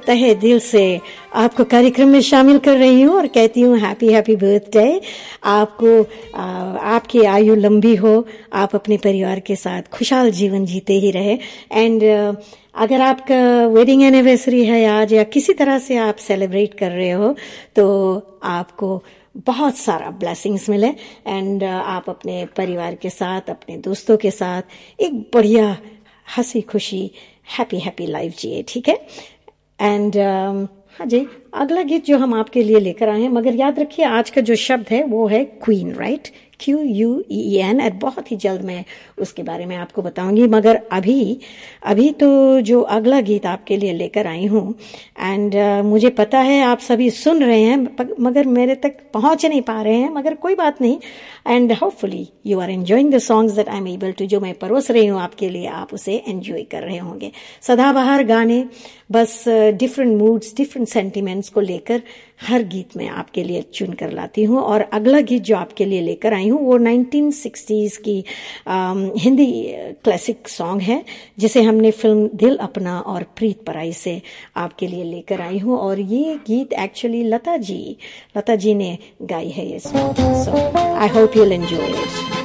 तहे दिल से आपको कार्यक्रम में शामिल कर रही हूँ और कहती हूँ हैप्पी हैप्पी बर्थडे। आपको आपकी आयु लंबी हो, आप अपने परिवार के साथ खुशहाल जीवन जीते ही रहे। एंड अगर आपका वेडिंग एनिवर्सरी है आज या किसी तरह से आप सेलिब्रेट कर रहे हो तो आपको बहुत सारा ब्लेसिंग्स मिले एंड आप अपने परिवार के साथ, अपने दोस्तों के साथ एक बढ़िया हंसी खुशी हैप्पी हैप्पी लाइफ जिए, ठीक है। एंड हाँ जी, अगला गीत जो हम आपके लिए लेकर आए हैं, मगर याद रखिए आज का जो शब्द है वो है क्वीन, राइट, QUEEN। और बहुत ही जल्द मैं उसके बारे में आपको बताऊंगी, मगर अभी तो जो अगला गीत आपके लिए लेकर आई हूँ एंड मुझे पता है आप सभी सुन रहे हैं मगर मेरे तक पहुंच नहीं पा रहे हैं, मगर कोई बात नहीं। And hopefully you are enjoying the songs that I am able to, जो मैं परोस रही हूँ आपके लिए, आप उसे एंजॉय कर रहे होंगे। सदाबहार गाने, बस डिफरेंट मूड्स, डिफरेंट सेंटिमेंट्स को लेकर हर गीत में आपके लिए चुन कर लाती हूँ। और अगला गीत जो आपके लिए लेकर आई हूँ वो 1960s की हिंदी क्लासिक सॉन्ग है, जिसे हमने फिल्म दिल अपना और प्रीत पराई से आपके लिए लेकर आई हूँ। और ये गीत एक्चुअली लता जी ने गाई है ये song. So I hope you will enjoy it.